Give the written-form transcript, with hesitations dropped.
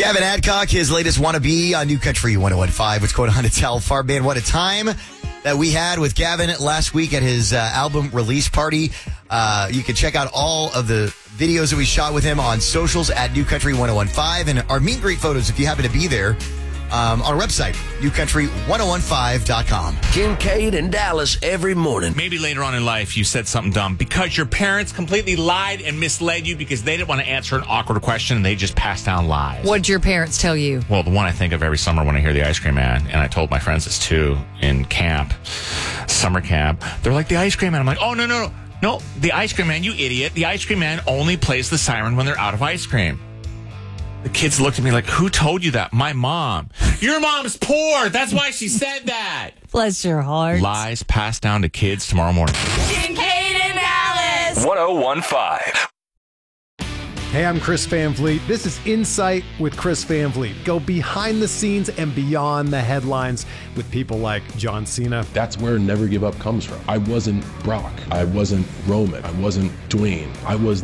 Gavin Adcock, his latest wannabe on New Country 101.5. What's going on? It's Al Farban. What a time that we had with Gavin last week at his album release party. You can check out all of the videos that we shot with him on socials at New Country 101.5 and our meet and greet photos if you happen to be there. On our website, newcountry1015.com. Kincaid and Dallas every morning. Maybe later on in life you said something dumb because your parents completely lied and misled you because they didn't want to answer an awkward question and they just passed down lies. What'd your parents tell you? Well, the one I think of every summer when I hear the Ice Cream Man, and I told my friends this too in camp, summer camp, they're like, the Ice Cream Man. I'm like, oh, no, the Ice Cream Man, you idiot. The Ice Cream Man only plays the siren when they're out of ice cream. The kids looked at me like, who told you that? My mom. Your mom's poor. That's why she said that. Bless your heart. Lies passed down to kids tomorrow morning. Kincaid and Dallas. 101.5. Hey, I'm Chris Van Vliet. This is Insight with Chris Van Vliet. Go behind the scenes and beyond the headlines with people like John Cena. That's where Never Give Up comes from. I wasn't Brock. I wasn't Roman. I wasn't Dwayne. I was